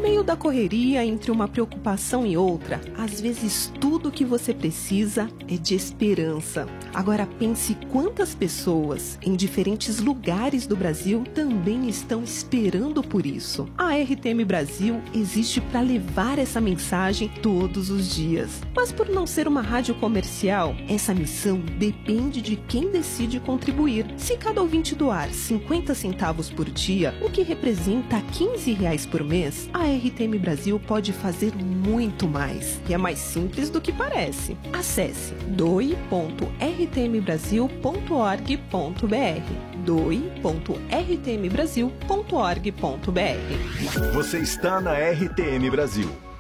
meio da correria, entre uma preocupação e outra, às vezes tudo o que você precisa é de esperança. Agora pense quantas pessoas em diferentes lugares do Brasil também estão esperando por isso. A RTM Brasil existe para levar essa mensagem todos os dias. Mas por não ser uma rádio comercial, essa missão depende de quem decide contribuir. Se cada ouvinte doar 50 centavos por dia, o que representa R$15 por mês, a RTM Brasil pode fazer muito mais. E é mais simples do que parece. Acesse doe.rtmbrasil.org.br doe.rtmbrasil.org.br. Você está na RTM Brasil,